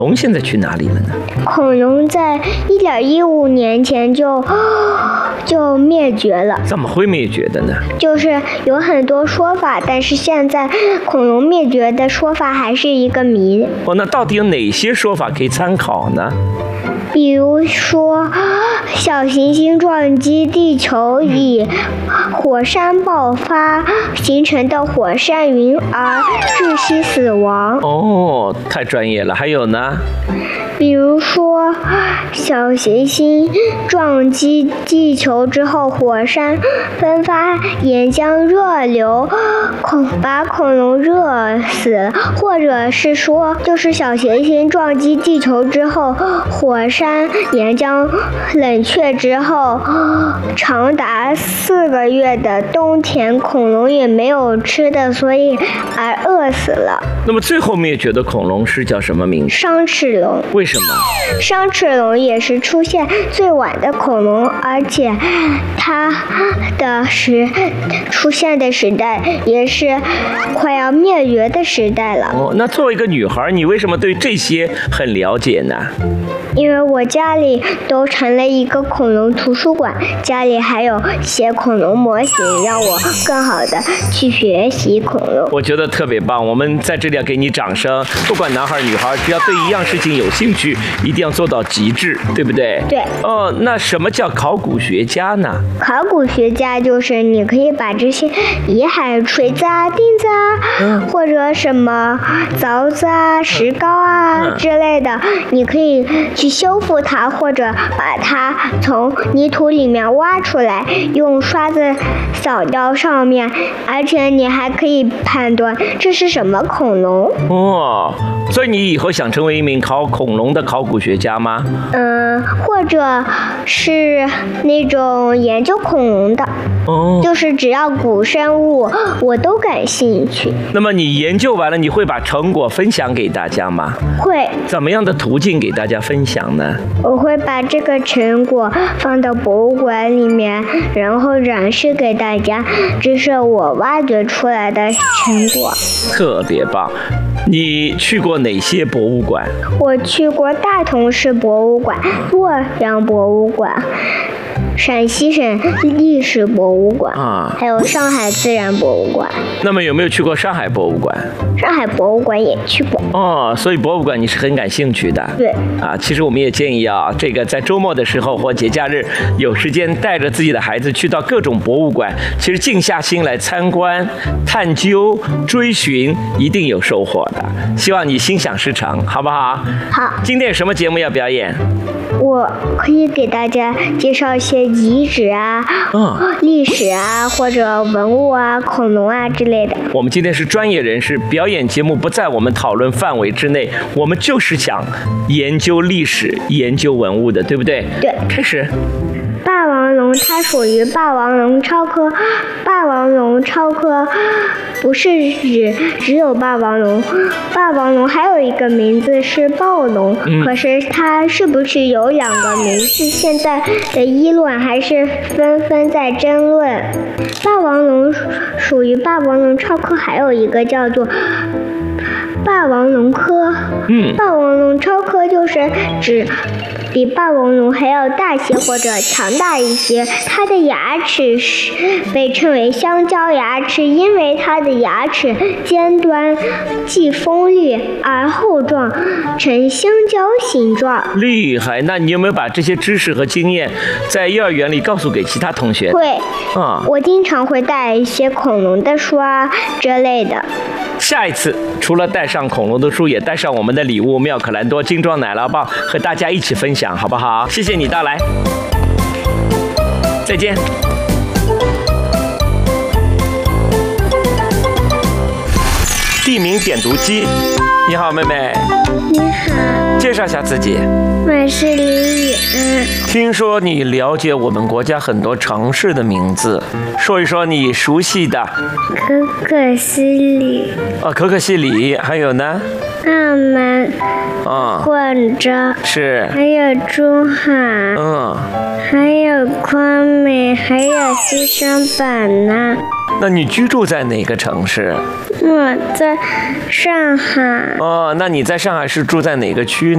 龙现在去哪里了呢？ 恐龙在1.15年前就灭绝了。 怎么会灭绝的呢？ 就是有很多说法，但是现在恐龙灭绝的说法还是一个谜。 那到底有哪些说法可以参考呢？ 比如说，小行星撞击地球以火山爆发形成的火山云而窒息死亡。 哦，太专业了。还有呢？ 比如说，小行星撞击地球之后，火山喷发，岩浆热流把恐龙热死了，或者是说，就是小行星撞击地球之后，火山岩浆冷却之后，长达4个月的冬天，恐龙也没有吃的，所以而饿死了。 那么最后灭绝的恐龙是叫什么名字？ 双翅龙。 为什么？ 双翅龙也是出现最晚的恐龙，而且它的出现的时代也是快要灭绝的时代了。 那作为一个女孩，你为什么对这些很了解呢？ 因为我家里都成了一个恐龙图书馆，家里还有写恐龙模型，让我更好的去学习恐龙。 我觉得特别棒，我们在这里要给你掌声。不管男孩女孩，只要对一样事情有兴趣，一定要做到极致，对不对？ 对。 那什么叫考古学家呢？ 考古学家就是你可以把这些遗骸、锤子啊、钉子啊，或者什么凿子啊、石膏啊之类的，你可以去修复它，或者把它从泥土里面挖出来，用刷子扫掉上面，而且你还可以判断这是什么恐龙。 所以你以后想成为一名考恐龙的考古学家吗？ 或者是那种研究恐龙的。就是只要古生物我都感兴趣。 那么你研究完了，你会把成果分享给大家吗？ 会。 怎么样的途径给大家分享呢？ 我会把这个成果放到博物馆里面，然后展示给大家，这是我挖掘出来的成果。 特别棒。你去过哪些博物馆？ 我去过大同市博物馆、洛阳博物馆、陕西省历史博物馆还有上海自然博物馆。 那么有没有去过上海博物馆？ 上海博物馆也去过。 所以博物馆你是很感兴趣的。 对。 其实我们也建议这个在周末的时候或节假日有时间，带着自己的孩子去到各种博物馆，其实静下心来参观、探究、追寻，一定有收获的。希望你心想事成，好不好？ 好。 今天有什么节目要表演？ 我可以给大家介绍一些遗址啊、历史啊，或者文物啊、恐龙啊之类的。 我们今天是专业人士，表演节目不在我们讨论范围之内，我们就是想研究历史、研究文物的，对不对？ 对。 开始。 霸王龙它属于霸王龙超科，霸王龙超科不是指只有霸王龙，霸王龙还有一个名字是暴龙，可是它是不是有2个名字，现在的议论还是纷纷在争论。霸王龙属于霸王龙超科，还有一个叫做霸王龙科。霸王龙超科就是指比霸王龙还要大些或者强大一些，它的牙齿被称为香蕉牙齿，因为它的牙齿尖端既锋利而厚壮，呈香蕉形状。 厉害！那你有没有把这些知识和经验在幼儿园里告诉给其他同学？ 会。我经常会带一些恐龙的书啊之类的。 下一次除了带上恐龙的书，也带上我们的礼物妙可蓝多精装奶酪棒，和大家一起分享，好不好？谢谢你到来，再见。地名点读机，你好，妹妹。 你好。 介绍一下自己。 我是李雨安。 听说你了解我们国家很多城市的名字，说一说你熟悉的。 可可西里。 可可西里，还有呢？ 澳门。广州。 是。 还有珠海。还有昆明，还有西双版纳。 那你居住在哪个城市？ 我在上海。 那你在上海是住在哪个区呢？